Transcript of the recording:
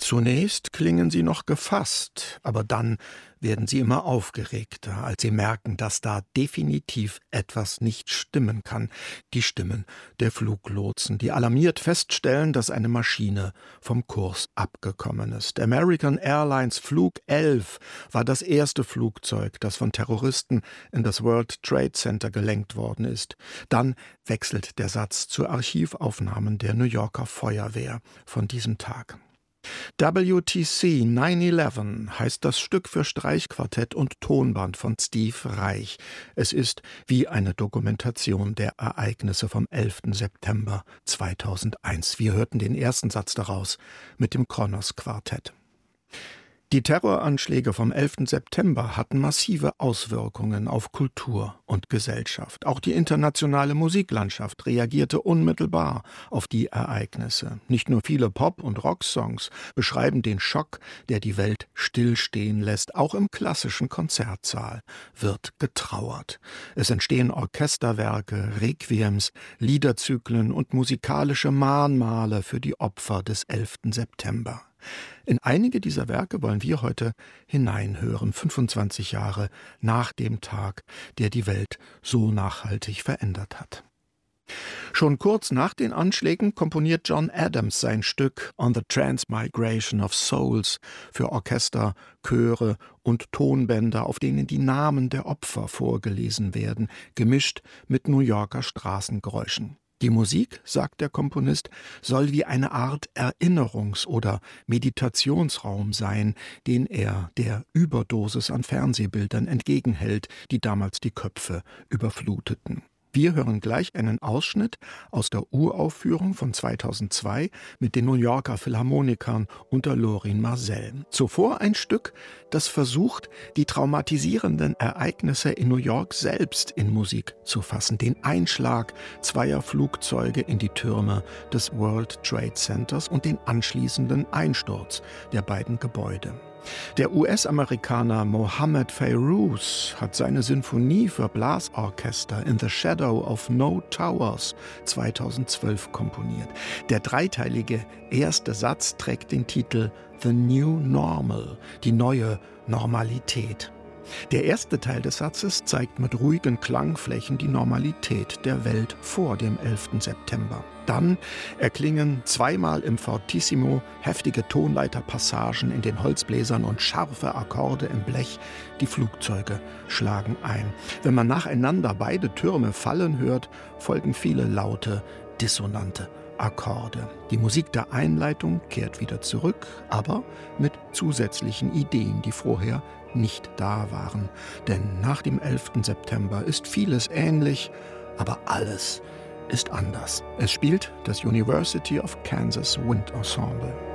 Zunächst klingen sie noch gefasst, aber dann werden sie immer aufgeregter, als sie merken, dass da definitiv etwas nicht stimmen kann. Die Stimmen der Fluglotsen, die alarmiert feststellen, dass eine Maschine vom Kurs abgekommen ist. American Airlines Flug 11 war das erste Flugzeug, das von Terroristen in das World Trade Center gelenkt worden ist. Dann wechselt der Satz zu Archivaufnahmen der New Yorker Feuerwehr von diesem Tag. WTC 9/11 heißt das Stück für Streichquartett und Tonband von Steve Reich. Es ist wie eine Dokumentation der Ereignisse vom 11. September 2001. Wir hörten den ersten Satz daraus mit dem Kronos Quartett. Die Terroranschläge vom 11. September hatten massive Auswirkungen auf Kultur und Gesellschaft. Auch die internationale Musiklandschaft reagierte unmittelbar auf die Ereignisse. Nicht nur viele Pop- und Rocksongs beschreiben den Schock, der die Welt stillstehen lässt. Auch im klassischen Konzertsaal wird getrauert. Es entstehen Orchesterwerke, Requiems, Liederzyklen und musikalische Mahnmale für die Opfer des 11. September. In einige dieser Werke wollen wir heute hineinhören, 25 Jahre nach dem Tag, der die Welt so nachhaltig verändert hat. Schon kurz nach den Anschlägen komponiert John Adams sein Stück On the Transmigration of Souls für Orchester, Chöre und Tonbänder, auf denen die Namen der Opfer vorgelesen werden, gemischt mit New Yorker Straßengeräuschen. Die Musik, sagt der Komponist, soll wie eine Art Erinnerungs- oder Meditationsraum sein, den er der Überdosis an Fernsehbildern entgegenhält, die damals die Köpfe überfluteten. Wir hören gleich einen Ausschnitt aus der Uraufführung von 2002 mit den New Yorker Philharmonikern unter Lorin Maazel. Zuvor ein Stück, das versucht, die traumatisierenden Ereignisse in New York selbst in Musik zu fassen. Den Einschlag zweier Flugzeuge in die Türme des World Trade Centers und den anschließenden Einsturz der beiden Gebäude. Der US-Amerikaner Mohammed Fairouz hat seine Sinfonie für Blasorchester In the Shadow of No Towers 2012 komponiert. Der dreiteilige erste Satz trägt den Titel The New Normal, die neue Normalität. Der erste Teil des Satzes zeigt mit ruhigen Klangflächen die Normalität der Welt vor dem 11. September. Dann erklingen zweimal im Fortissimo heftige Tonleiterpassagen in den Holzbläsern und scharfe Akkorde im Blech. Die Flugzeuge schlagen ein. Wenn man nacheinander beide Türme fallen hört, folgen viele laute, dissonante Akkorde. Die Musik der Einleitung kehrt wieder zurück, aber mit zusätzlichen Ideen, die vorher nicht da waren. Denn nach dem 11. September ist vieles ähnlich, aber alles ist anders. Es spielt das University of Kansas Wind Ensemble.